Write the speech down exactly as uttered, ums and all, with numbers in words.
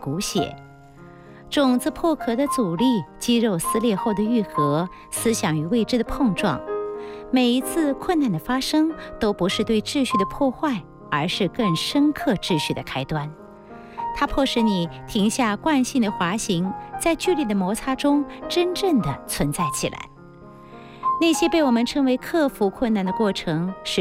谱写。种子破壳的阻力，肌肉撕裂后的愈合，思想与未知的碰撞。每一次困难的发生，都不是对秩序的破坏，而是更深刻秩序的开端。它迫使你停下惯性的滑行，在剧烈的摩擦中真正的存在起来。那些被我们称为克服困难的过程，是